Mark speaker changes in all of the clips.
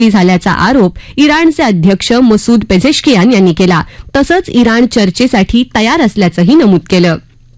Speaker 1: जप्ती झाल्याचा आरोप इराणचे अध्यक्ष मसूद पेझेशकियान यांनी केला. तसंच इराण चर्चेसाठी तयार असल्याचंही नमूद केलं.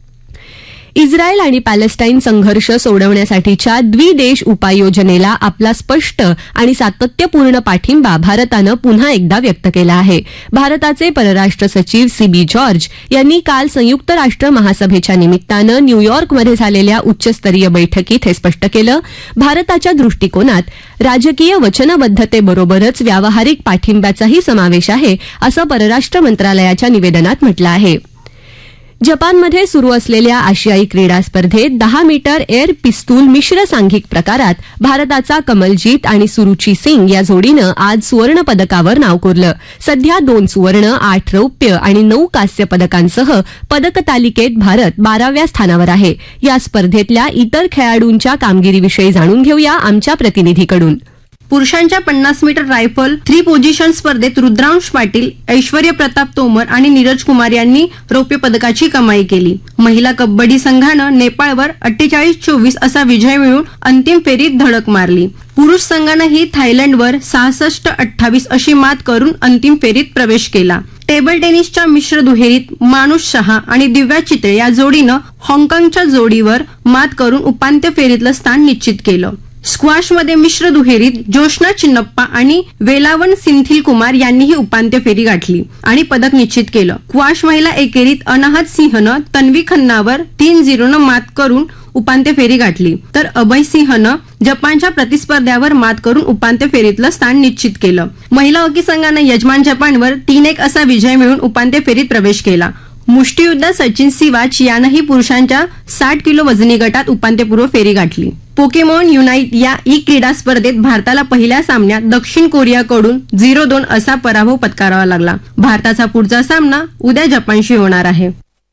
Speaker 1: इस्रायल आणि पॅलेस्टाईन संघर्ष सोडवण्यासाठीच्या द्विदेश उपाययोजनेला आपला स्पष्ट आणि सातत्यपूर्ण पाठिंबा भारतानं पुन्हा एकदा व्यक्त केला आहे. भारताचे परराष्ट्र सचिव सीबी जॉर्ज यांनी काल संयुक्त राष्ट्र महासभेच्या निमित्तानं न्यूयॉर्कमध्ये झालेल्या उच्चस्तरीय बैठकीत हे स्पष्ट केलं. भारताच्या दृष्टिकोनात राजकीय वचनबद्धतेबरोबरच व्यावहारिक पाठिंब्याचाही समावेश आहे, असं परराष्ट्र मंत्रालयाच्या निवेदनात म्हटलं आहे. जपानमध्ये सुरू असलेल्या आशियाई क्रीडा स्पर्धेत 10 मीटर एअर पिस्तूल मिश्र सांघिक प्रकारात भारताचा कमलजीत आणि सुरुची सिंग या जोडीनं आज सुवर्ण पदकावर नाव कोरलं. सध्या 2 सुवर्ण, 8 रौप्य आणि 9 कांस्य पदकांसह पदक तालिकेत भारत 12व्या स्थानावर आहे. या स्पर्धेतल्या इतर खेळाडूंच्या कामगिरीविषयी जाणून घेऊया आमच्या प्रतिनिधीकडून.
Speaker 2: पुरुषांच्या 50 मीटर रायफल 3 पोझिशन स्पर्धेत रुद्रांश पाटील, ऐश्वर्य प्रताप तोमर आणि नीरज कुमार यांनी रौप्य पदकाची कमाई केली. महिला कबड्डी संघानं नेपाळवर 48-24 असा विजय मिळवून अंतिम फेरीत धडक मारली. पुरुष संघानंही थायलंडवर 66-28 अशी मात करून अंतिम फेरीत प्रवेश केला. टेबल टेनिसच्या मिश्र दुहेरीत मानुष शहा आणि दिव्या चित्रे या जोडीनं हाँगकाँगच्या जोडीवर मात करून उपांत्य फेरीतलं स्थान निश्चित केलं. स्क्वॉशमध्ये मिश्र दुहेरीत जोशना चिन्नप्पा आणि वेलावन सिंथिल कुमार यांनीही उपांत्य फेरी गाठली आणि पदक निश्चित केलं. स्क्वॉश महिला एकेरीत अनाहत सिंहनं तन्वी खन्नावर 3-0 मात करून उपांत्य फेरी गाठली, तर अभय सिंहनं जपानच्या प्रतिस्पर्ध्यावर मात करून उपांत्य फेरीतलं स्थान निश्चित केलं. महिला हॉकी संघानं यजमान जपानवर 3-1 असा विजय मिळवून उपांत्य फेरीत प्रवेश केला. मुष्टियुद्धात सचिन सिवाच यानंही पुरुषांच्या 60 किलो वजनी गटात उपांत्यपूर्व फेरी गाठली. पोकेमॉन युनाइट या क्रीडा स्पर्धेत भारताला पहिल्या सामन्यात दक्षिण कोरियाकडून 0-2 असा पराभव पत्करावा लागला. भारताचा पुढचा सामना उद्या जपानशी होणार आहे.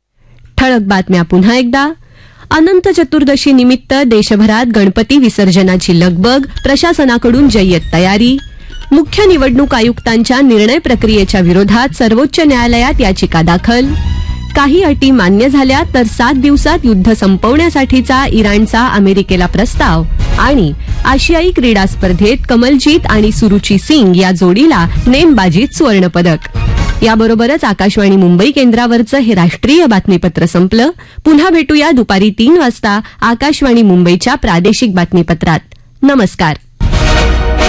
Speaker 1: ठळक बातम्या पुन्हा एकदा. अनंत चतुर्दशी निमित्त देशभरात गणपती विसर्जनाची लगबग, प्रशासनाकडून जय्यत तयारी. मुख्य निवडणूक आयुक्तांच्या निर्णय प्रक्रियेच्या विरोधात सर्वोच्च न्यायालयात याचिका दाखल. काही अटी मान्य झाल्या तर 7 दिवसात युद्ध संपवण्यासाठीचा इराणचा अमेरिकेला प्रस्ताव. आणि आशियाई क्रीडा स्पर्धेत कमलजीत आणि सुरुची सिंग या जोडीला नेमबाजीत सुवर्णपदक. याबरोबरच आकाशवाणी मुंबई केंद्रावरचं हे राष्ट्रीय बातमीपत्र संपलं. पुन्हा भेटूया दुपारी 3 वाजता आकाशवाणी मुंबईच्या प्रादेशिक बातमीपत्रात. नमस्कार.